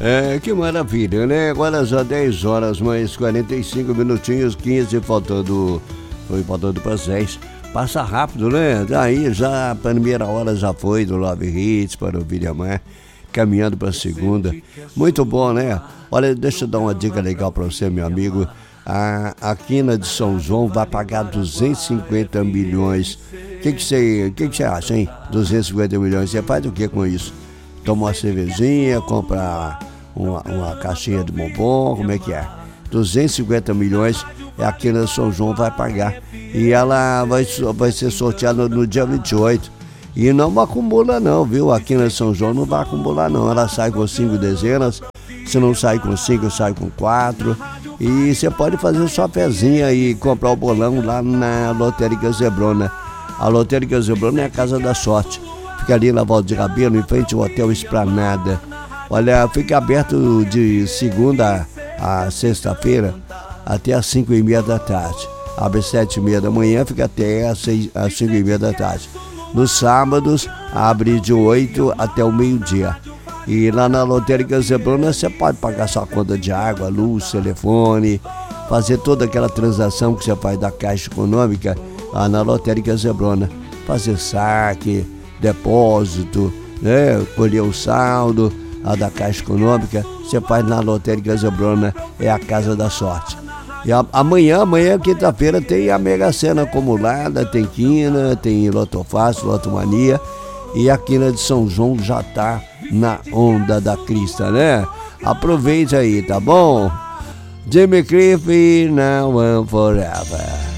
Que maravilha, né? Agora já 10 horas, mais 45 minutinhos, 15 faltando para 6. Passa rápido, né? Daí já a primeira hora já foi do Love Hits para o Vilhamar, caminhando para a segunda. Muito bom, né? Olha, deixa eu dar uma dica legal para você, meu amigo. A Quina de São João vai pagar 250 milhões. O que você acha, hein? 250 milhões. Você faz o que com isso? Toma uma cervejinha, compra uma caixinha de bombom, como é que é? 250 milhões é a Quina de São João vai pagar. E ela vai ser sorteada no dia 28. E não acumula não, viu? A Quina de São João não vai acumular não. Ela sai com 5 dezenas. Se não sai com 5, sai com 4. E você pode fazer sua pezinha e comprar o bolão lá na Lotérica Zebrona. A Lotérica Zebrona é a casa da sorte. Fica ali na Valdir Rabelo, em frente ao Hotel Esplanada. Olha, fica aberto de segunda a sexta-feira até às 5h30 da tarde. Abre às 7h30 da manhã, fica até às 5h30 da tarde. Nos sábados, abre de 8 até o meio-dia. E lá na Lotérica Zebrona você pode pagar sua conta de água, luz, telefone, fazer toda aquela transação que você faz da Caixa Econômica lá na Lotérica Zebrona. Fazer saque, depósito, né? Colher o saldo, a da Caixa Econômica, você faz na Lotérica Zebrona, é a casa da sorte. E amanhã, quinta-feira, tem a Mega Sena acumulada, tem Quina, tem Loto Fácil, Loto Mania, e a Quina de São João já tá na onda da crista, né? Aproveite aí, tá bom? Jimmy Cliff, Now and Forever.